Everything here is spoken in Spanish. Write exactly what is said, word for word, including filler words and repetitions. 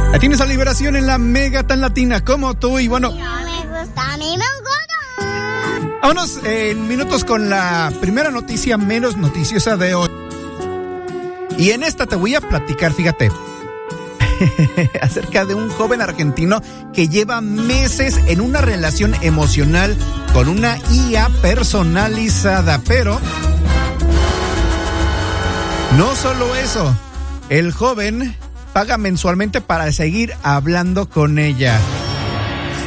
La tienes a Liberación en la Mega tan latina como tú. Y bueno, No me gusta, a mí me gusta. vámonos en minutos con la primera noticia menos noticiosa de hoy. Y en esta te voy a platicar, fíjate, acerca de un joven argentino que lleva meses en una relación emocional con una I A personalizada. Pero no solo eso, el joven paga mensualmente para seguir hablando con ella.